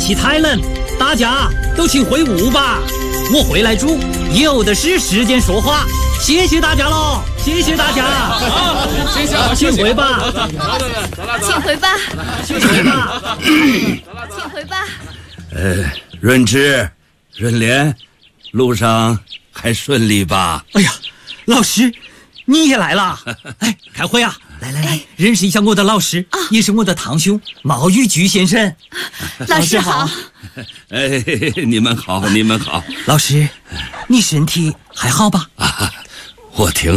气太冷，大家都请回屋吧。我回来住，有的是时间说话。谢谢大家喽，谢谢大家。请回吧， 请回吧， 请回吧， 请回吧。 润之、润莲，路上还顺利吧？ 哎呀，老师，你也来了。哎，开会啊！来，认识一下我的老师，也是我的堂兄毛玉菊先生。 老师好。 哎，你们好，你们好。 老师，你身体还好吧？ 我挺